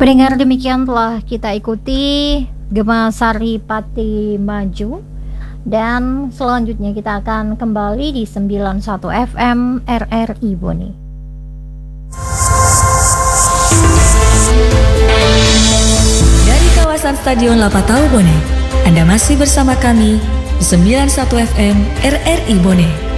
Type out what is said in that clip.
Pendengar, demikian telah kita ikuti Gema Sari Pati Maju, dan selanjutnya kita akan kembali di 91 FM RRI Bone. Dari kawasan Stadion Lapatau Bone, Anda masih bersama kami di 91 FM RRI Bone.